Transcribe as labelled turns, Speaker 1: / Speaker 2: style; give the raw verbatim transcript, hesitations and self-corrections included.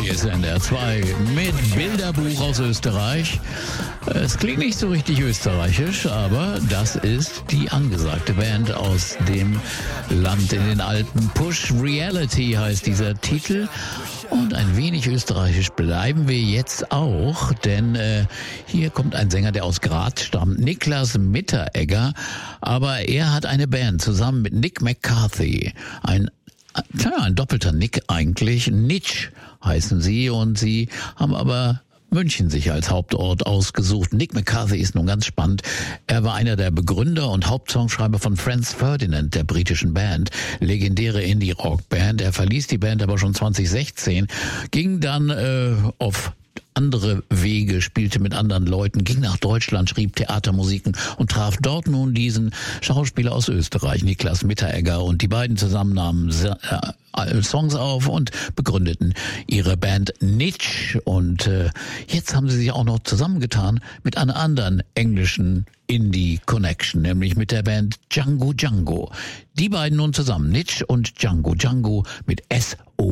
Speaker 1: Hier ist N D R zwei mit Bilderbuch aus Österreich. Es klingt nicht so richtig österreichisch, aber das ist die angesagte Band aus dem Land in den Alpen. Push Reality heißt dieser Titel. Und ein wenig österreichisch bleiben wir jetzt auch, denn äh, hier kommt ein Sänger, der aus Graz stammt, Niklas Mitteregger. Aber er hat eine Band zusammen mit Nick McCarthy, ein Tja, ein doppelter Nick eigentlich. Nitsch heißen sie und sie haben aber München sich als Hauptort ausgesucht. Nick McCarthy ist nun ganz spannend. Er war einer der Begründer und Hauptsongschreiber von Franz Ferdinand, der britischen Band. Legendäre Indie-Rock-Band. Er verließ die Band aber schon zwanzig sechzehn, ging dann äh, auf andere Wege, spielte mit anderen Leuten, ging nach Deutschland, schrieb Theatermusiken und traf dort nun diesen Schauspieler aus Österreich, Niklas Mitteregger, und die beiden zusammen nahmen Songs auf und begründeten ihre Band Nitsch. Und äh, jetzt haben sie sich auch noch zusammengetan mit einer anderen englischen Indie-Connection, nämlich mit der Band Django Django. Die beiden nun zusammen, Nitsch und Django Django mit S